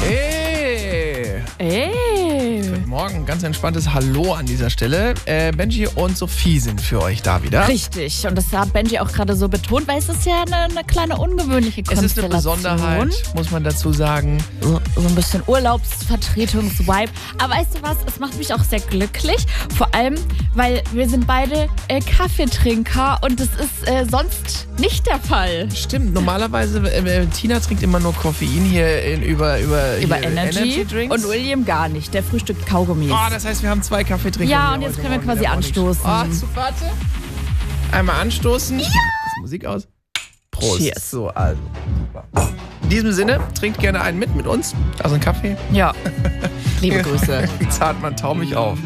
Guten Morgen, ganz entspanntes Hallo an dieser Stelle. Benji und Sophie sind für euch da wieder. Richtig, und das hat Benji auch gerade so betont, weil es ist ja eine kleine ungewöhnliche Konstellation. Es ist eine Besonderheit, muss man dazu sagen. So ein bisschen Urlaubsvertretungs-Vibe. Aber weißt du was, es macht mich auch sehr glücklich. Vor allem, weil wir sind beide Kaffeetrinker und das ist sonst nicht der Fall. Stimmt, normalerweise, Tina trinkt immer nur Koffein über Energy Drinks. Und William gar nicht, der frühstückt Kaugummis. Oh, das heißt, wir haben 2 Kaffeetrinker. Ja, und jetzt können wir quasi anstoßen. Warte. Einmal anstoßen. Ja. Ist Musik aus? Prost. Cheers. So, also, super. In diesem Sinne, trinkt gerne einen mit uns. Also einen Kaffee. Ja. Liebe Grüße. Zahlt man taumig auf.